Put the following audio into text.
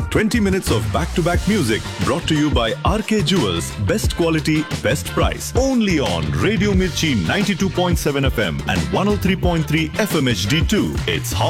20 minutes of back-to-back music brought to you by RK Jewels. Best quality, best price. Only on Radio Mirchi 92.7 FM and 103.3 FM HD2. It's hot.